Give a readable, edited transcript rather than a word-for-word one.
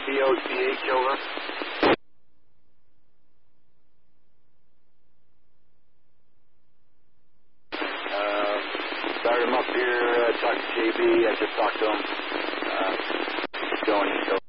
DOCH, over. Started him up here, talked to JB, I just talked to him. Going, so